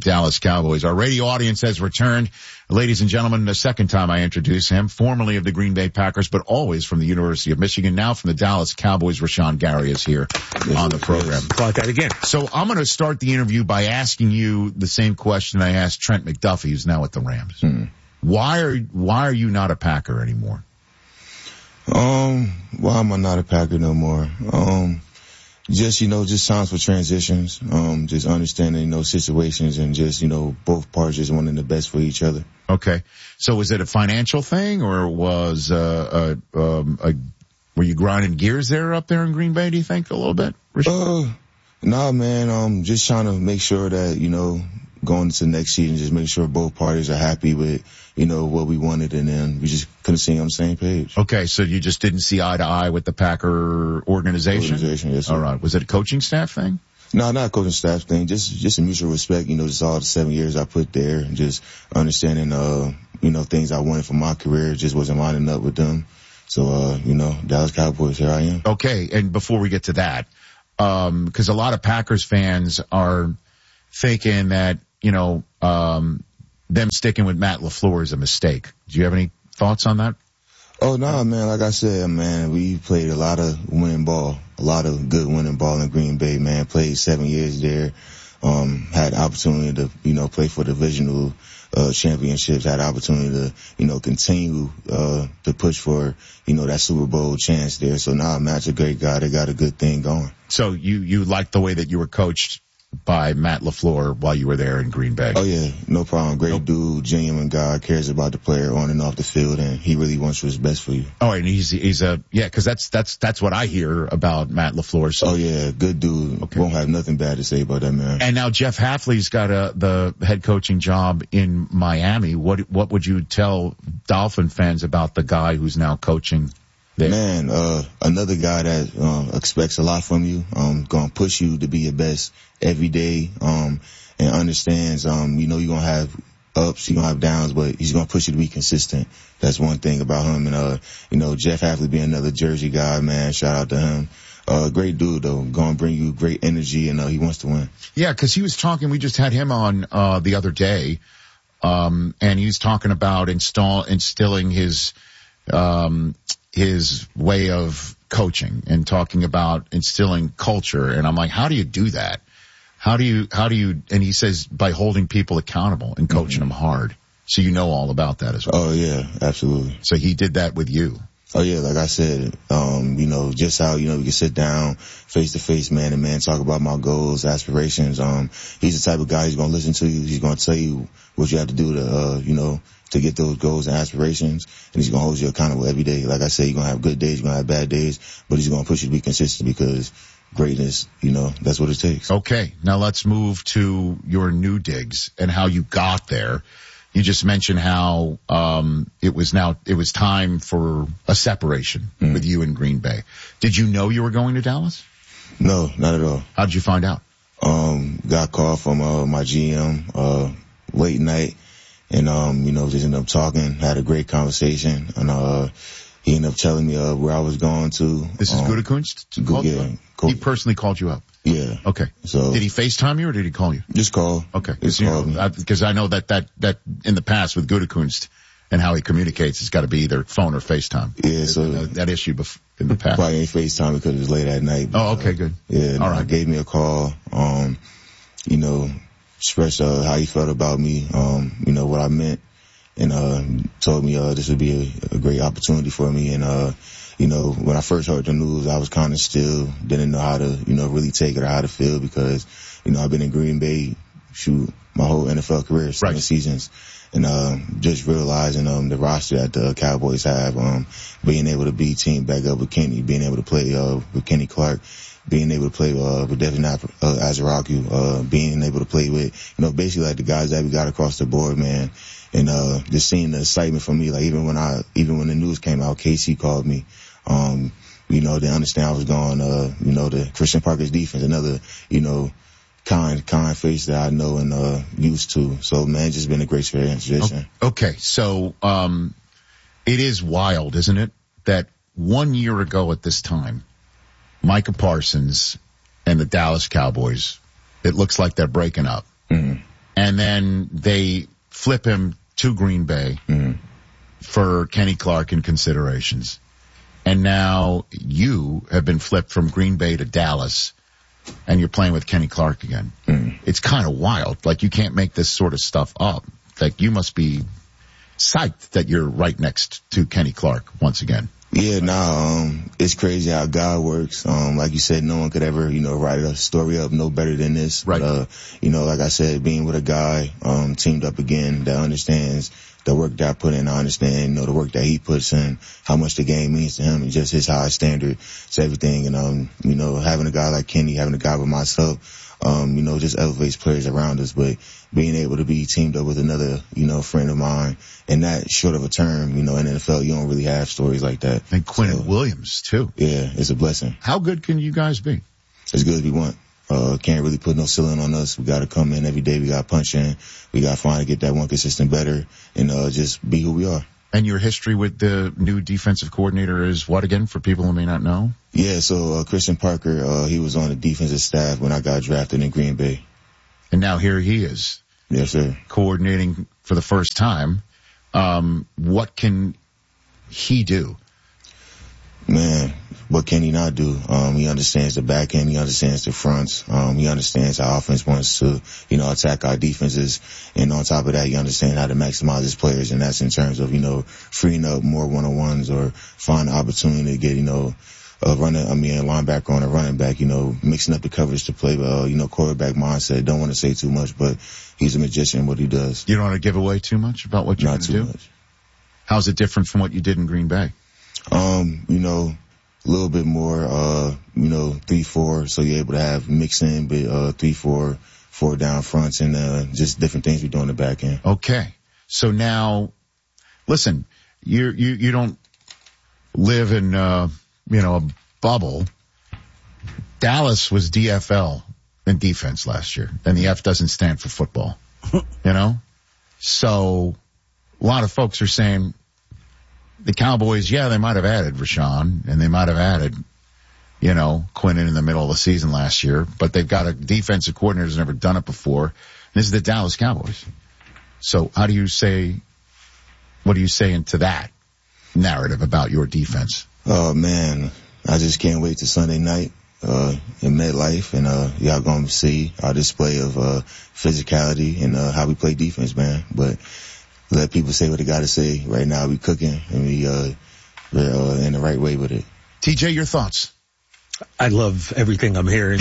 Dallas Cowboys. Our radio audience has returned. Ladies and gentlemen, the second time I introduce him, formerly of the Green Bay Packers, but always from the University of Michigan, now from the Dallas Cowboys. Rashan Gary is here on the program. Like that again. So I'm going to start the interview by asking you the same question I asked Trent McDuffie, who's now at the Rams. Why are you not a Packer anymore? Why am I not a Packer no more? Just times for transitions, just understanding, situations and just, both parties just wanting the best for each other. Okay. So was it a financial thing or was, were you grinding gears up there in Green Bay, do you think, a little bit? Nah, man, just trying to make sure that, going into next season, just make sure both parties are happy with, what we wanted, and then we just couldn't see on the same page. Okay, so you just didn't see eye to eye with the Packer organization? Yes, sir. All right. Was it a coaching staff thing? No, not a coaching staff thing. Just a mutual respect, just all the 7 years I put there, and just understanding, things I wanted for my career just wasn't lining up with them. So, Dallas Cowboys, here I am. Okay, and before we get to that, because a lot of Packers fans are thinking that, them sticking with Matt LaFleur is a mistake. Do you have any thoughts on that? Oh, no, man. Like I said, man, we played a lot of winning ball, a lot of good winning ball in Green Bay, man. Played 7 years there. Had opportunity to, play for divisional, championships, had opportunity to, continue, to push for, that Super Bowl chance there. So now Matt's a great guy. They got a good thing going. So you liked the way that you were coached by Matt LaFleur while you were there in Green Bay? Oh, yeah, no problem. Great dude, genuine guy, cares about the player on and off the field, and he really wants what's best for you. Oh, and because that's what I hear about Matt LaFleur. So. Oh, yeah, good dude. Okay. Won't have nothing bad to say about that, man. And now Jeff Hafley's got the head coaching job in Miami. What would you tell Dolphin fans about the guy who's now coaching there? Man, another guy that expects a lot from you, gonna push you to be your best every day, and understands, you're gonna have ups, you're gonna have downs, but he's gonna push you to be consistent. That's one thing about him. And, Jeff Hafley being another Jersey guy, man, shout out to him. Great dude, though, gonna bring you great energy, and he wants to win. Yeah, because he was talking, we just had him on the other day, and he was talking about instilling his way of coaching and talking about instilling culture. And I'm like, how do you do that? How do you, and he says by holding people accountable and coaching them hard. So you know all about that as well. Oh, yeah, absolutely. So he did that with you. Oh, yeah, like I said, just how, we can sit down face to face, man to man, talk about my goals, aspirations. He's the type of guy who's going to listen to you. He's going to tell you what you have to do to, to get those goals and aspirations. And he's going to hold you accountable every day. Like I said, you're going to have good days, you're going to have bad days, but he's going to push you to be consistent because greatness, that's what it takes. Okay. Now let's move to your new digs and how you got there. You just mentioned how it was time for a separation with you in Green Bay. Did you know you were going to Dallas? No, not at all. How did you find out? Got a call from my GM late night, and just ended up talking, had a great conversation, and he ended up telling me where I was going to. This is Gutekunst? Yeah. He personally called you up? Yeah. Okay. So did he FaceTime you or did he call you? Just call. Okay. Just because I know that in the past with Gutekunst and how he communicates, it's got to be either phone or FaceTime. Yeah. So that issue in the past. Probably ain't FaceTime because it was late at night. But, okay, good. Yeah. All right. Gave me a call. Expressed how he felt about me. What I meant, and told me this would be a great opportunity for me. And when I first heard the news, I was kind of still didn't know how to, really take it or how to feel because, I've been in Green Bay, my whole NFL career, 7 seasons. And, just realizing, the roster that the Cowboys have, being able to be teamed back up with Kenny, being able to play, with Kenny Clark, being able to play, with Devin Azaraku, being able to play with, basically like the guys that we got across the board, man. And, just seeing the excitement for me, like even when the news came out, KC called me. They understand I was going, to Christian Parker's defense, another, kind face that I know and, used to. So, man, it's just been a great experience. Okay. So, it is wild, isn't it? That 1 year ago at this time, Micah Parsons and the Dallas Cowboys, it looks like they're breaking up. Mm-hmm. and then they flip him to Green Bay for Kenny Clark and considerations. And now you have been flipped from Green Bay to Dallas, and you're playing with Kenny Clark again. It's kind of wild. Like, you can't make this sort of stuff up. Like, you must be psyched that you're right next to Kenny Clark once again. Yeah, it's crazy how God works. Like you said, no one could ever, write a story up no better than this. Right. But, like I said, being with a guy, teamed up again that understands the work that I put in, I understand, the work that he puts in, how much the game means to him, and just his high standard. It's everything. And, having a guy like Kenny, having a guy with myself, just elevates players around us. But being able to be teamed up with another, friend of mine, and that short of a term, in the NFL, you don't really have stories like that. And Quinn Williams, too. Yeah, it's a blessing. How good can you guys be? As good as we want. Can't really put no ceiling on us. We got to come in every day. We got to punch in. We got to find to get that one consistent better and just be who we are. And your history with the new defensive coordinator is what again, for people who may not know? Yeah, so Christian Parker, he was on the defensive staff when I got drafted in Green Bay. And now here he is. Yes, sir. Coordinating for the first time. What can he do? Man, what can he not do? He understands the back end. He understands the fronts. He understands how offense wants to, attack our defenses. And on top of that, he understands how to maximize his players. And that's in terms of, freeing up more one-on-ones or find an opportunity to get, a linebacker on a running back, mixing up the coverage to play, quarterback mindset. Don't want to say too much, but he's a magician in what he does. You don't want to give away too much about what you're going to do? Not too much. How's it different from what you did in Green Bay? A little bit more, 3-4, so you're able to have mix in, but 3-4, 4 down fronts, and just different things we do on the back end. Okay. So now, listen, you don't live in, a bubble. Dallas was DFL in defense last year, and the F doesn't stand for football, So a lot of folks are saying the Cowboys, they might have added Rashawn, and they might have added, Quinnen in the middle of the season last year, but they've got a defensive coordinator who's never done it before. This is the Dallas Cowboys. So what are you saying to that narrative about your defense? Oh, man, I just can't wait till Sunday night in MetLife, and y'all gonna see our display of physicality and how we play defense, man. But let people say what they got to say. Right now, we cooking, and we're in the right way with it. TJ, your thoughts? I love everything I'm hearing.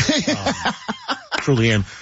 Truly am.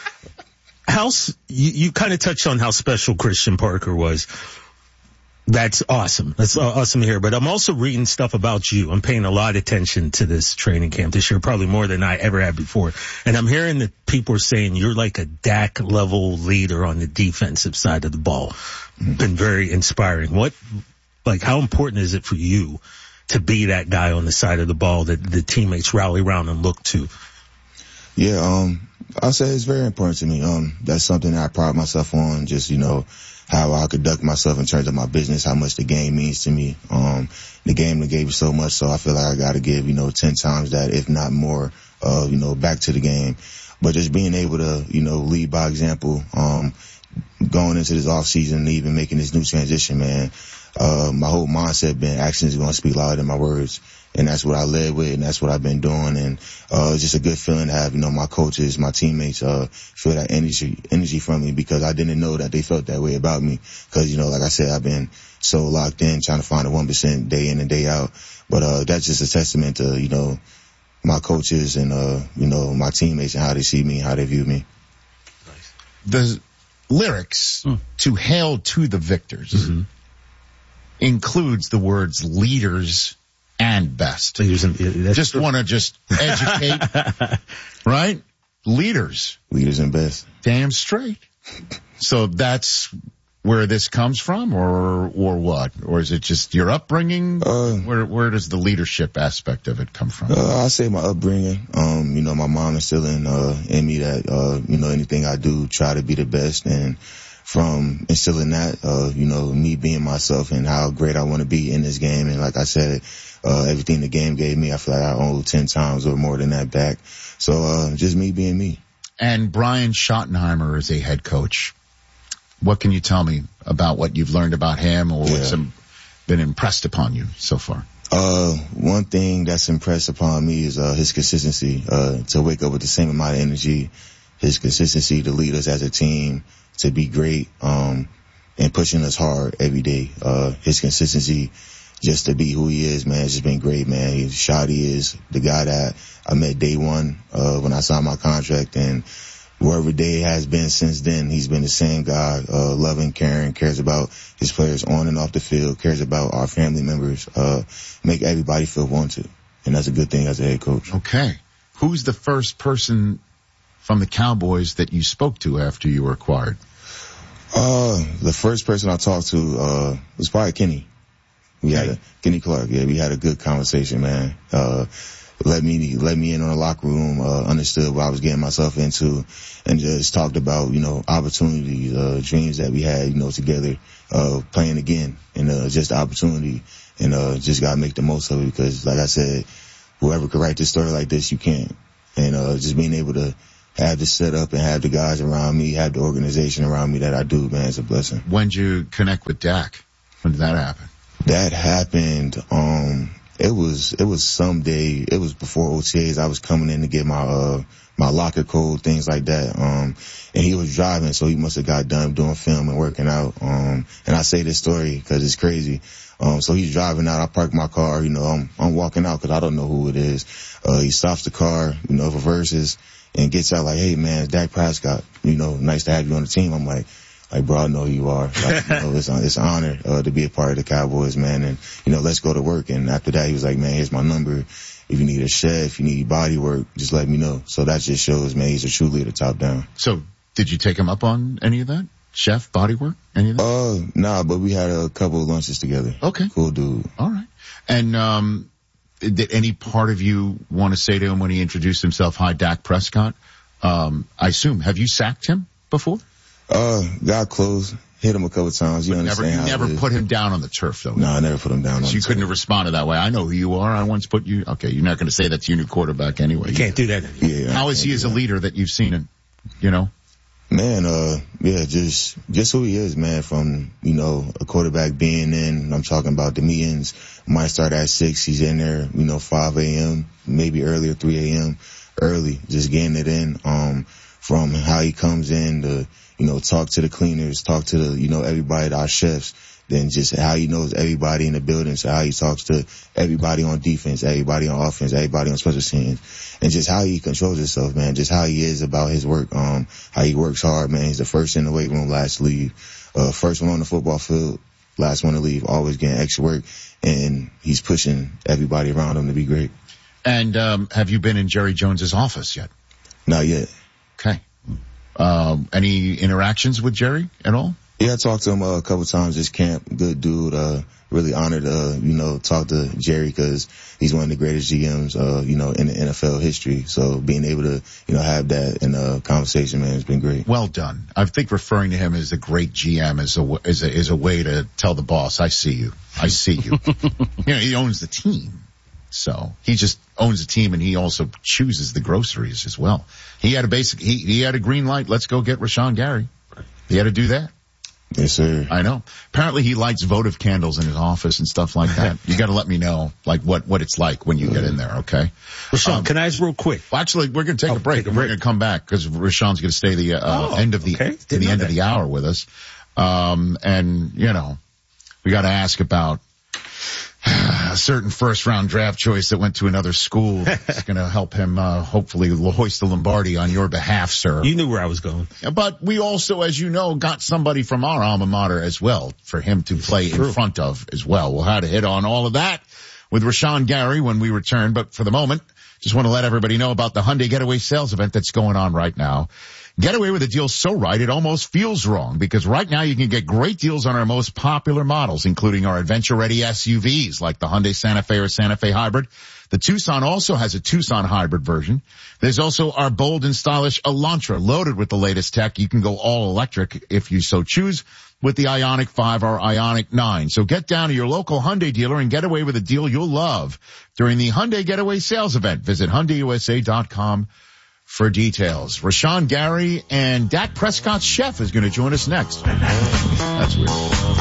You kind of touched on how special Christian Parker was. That's awesome. That's awesome to hear. But I'm also reading stuff about you. I'm paying a lot of attention to this training camp this year, probably more than I ever had before. And I'm hearing that people are saying you're like a Dak level leader on the defensive side of the ball. Been very inspiring. How important is it for you to be that guy on the side of the ball that the teammates rally around and look to? Yeah, I'll say it's very important to me. That's something that I pride myself on, just, how I conduct myself in terms of my business, how much the game means to me. The game that gave me so much, so I feel like I got to give, 10 times that, if not more, back to the game. But just being able to, lead by example, going into this off season and even making this new transition, man. My whole mindset been actions are going to speak louder than my words. And that's what I led with, and that's what I've been doing. And it's just a good feeling to have, my coaches, my teammates feel that energy from me, because I didn't know that they felt that way about me. Because, like I said, I've been so locked in trying to find the 1% day in and day out. But that's just a testament to, my coaches and, my teammates and how they see me, how they view me. The lyrics to Hail to the Victors includes the words leaders and best. Just want to educate, right? Leaders and best. Damn straight. So that's where this comes from, or what? Or is it just your upbringing? Where does the leadership aspect of it come from? I say my upbringing. My mom instilling in me that anything I do, try to be the best, and from instilling that, me being myself and how great I want to be in this game. And like I said, everything the game gave me, I feel like I owe 10 times or more than that back. So just me being me. And Brian Schottenheimer is a head coach What can you tell me about what you've learned about him or what's been impressed upon you so far? One thing that's impressed upon me is his consistency, to wake up with the same amount of energy, his consistency to lead us as a team, to be great, and pushing us hard every day. His consistency just to be who he is, man, it's just been great, man. Shotty is the guy that I met day one, when I signed my contract, and wherever day has been since then, he's been the same guy, loving, caring, cares about his players on and off the field, cares about our family members, make everybody feel wanted. And that's a good thing as a head coach. Okay. Who's the first person from the Cowboys that you spoke to after you were acquired? The first person I talked to, was probably Kenny. Kenny Clark. Yeah, we had a good conversation, man. Let me in on the locker room, understood what I was getting myself into, and just talked about, opportunities, dreams that we had, together, playing again, and, just the opportunity, and, just gotta make the most of it, because like I said, whoever could write this story like this, you can't. And, just being able to have the setup and have the guys around me, have the organization around me that I do, man, it's a blessing. When did you connect with Dak? When did that happen? That happened, it was someday, it was before OTAs. I was coming in to get my locker code, things like that. And he was driving, so he must have got done doing film and working out. And I say this story because it's crazy. So he's driving out. I park my car, I'm walking out because I don't know who it is. He stops the car, reverses and gets out like, hey man, it's Dak Prescott. Nice to have you on the team. I'm like, bro, I know who you are. It's an honor, to be a part of the Cowboys, man. And, let's go to work. And after that, he was like, man, here's my number. If you need a chef, you need body work, just let me know. So that just shows, man, he's a true leader top down. So did you take him up on any of that? Chef, body work, any of that? Nah, but we had a couple of lunches together. Okay. Cool dude. All right. And, did any part of you want to say to him when he introduced himself, hi, Dak Prescott? I assume, have you sacked him before? Got close, hit him a couple times. You never put him down on the turf, though. No, I never put him down on the turf. You couldn't have responded that way. I know who you are. I once put you. Okay, you're not going to say that's your new quarterback anyway. You can't do that anymore. Yeah. How is he as a leader that you've seen him? Man, just who he is, man. From, a quarterback being in, I'm talking about the meetings, might start at 6, he's in there, 5 a.m., maybe earlier, 3 a.m., early, just getting it in, from how he comes in to, talk to the cleaners, talk to the, everybody, our chefs, then just how he knows everybody in the building, so how he talks to everybody on defense, everybody on offense, everybody on special teams, and just how he controls himself, man, just how he is about his work, how he works hard, man. He's the first in the weight room, last to leave, first one on the football field, last one to leave, always getting extra work, and he's pushing everybody around him to be great. And have you been in Jerry Jones's office yet? Not yet. Okay. Any interactions with Jerry at all? Yeah, I talked to him a couple times this camp. Good dude. Really honored to, talk to Jerry because he's one of the greatest GMs, in the NFL history. So being able to, have that in a conversation, man, has been great. Well done. I think referring to him as a great GM is a way to tell the boss, I see you. I see you. He owns the team. So he just owns the team, and he also chooses the groceries as well. He had he had a green light. Let's go get Rashawn Gary. He had to do that. Yes, sir. I know. Apparently he lights votive candles in his office and stuff like that. You got to let me know, what it's like when you get in there, okay? Rashawn, can I ask real quick? Well, actually, we're going to take a break, and we're going to come back because Rashawn's going to stay the end of the hour with us. And we got to ask about a certain first-round draft choice that went to another school. It's going to help him hopefully hoist the Lombardi on your behalf, sir. You knew where I was going. But we also, as you know, got somebody from our alma mater as well for him to play in front of as well. We'll have to hit on all of that with Rashawn Gary when we return. But for the moment, just want to let everybody know about the Hyundai Getaway sales event that's going on right now. Get away with a deal so right it almost feels wrong, because right now you can get great deals on our most popular models, including our adventure-ready SUVs like the Hyundai Santa Fe or Santa Fe Hybrid. The Tucson also has a Tucson Hybrid version. There's also our bold and stylish Elantra, loaded with the latest tech. You can go all electric if you so choose with the Ioniq 5 or Ioniq 9. So get down to your local Hyundai dealer and get away with a deal you'll love during the Hyundai Getaway sales event. Visit HyundaiUSA.com for details. Rashawn Gary and Dak Prescott's chef is going to join us next. That's weird.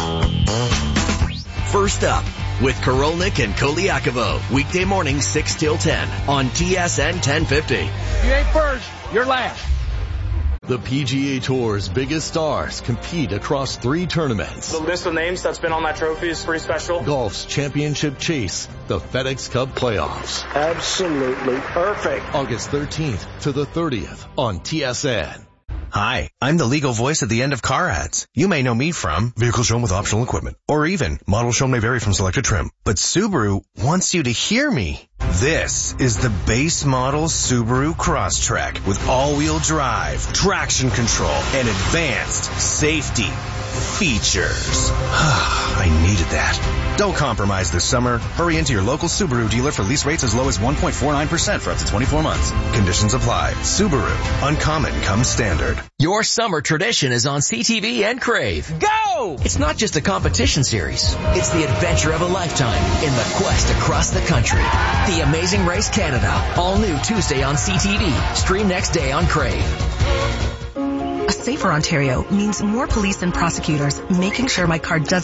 First Up with Korolnik and Koliakovo. Weekday morning 6 till 10 on TSN 1050. You ain't first, you're last. The PGA Tour's biggest stars compete across 3 tournaments. The list of names that's been on that trophy is pretty special. Golf's championship chase, the FedEx Cup playoffs. Absolutely perfect. August 13th to the 30th on TSN. Hi, I'm the legal voice at the end of car ads. You may know me from vehicles shown with optional equipment, or even models shown may vary from selected trim. But Subaru wants you to hear me. This is the base model Subaru Crosstrek with all-wheel drive, traction control, and advanced safety features. I needed that. Don't compromise this summer. Hurry into your local Subaru dealer for lease rates as low as 1.49% for up to 24 months. Conditions apply. Subaru. Uncommon comes standard. Your summer tradition is on CTV and Crave. Go! It's not just a competition series. It's the adventure of a lifetime in the quest across the country. The Amazing Race Canada. All new Tuesday on CTV. Stream next day on Crave. A safer Ontario means more police and prosecutors making sure my car doesn't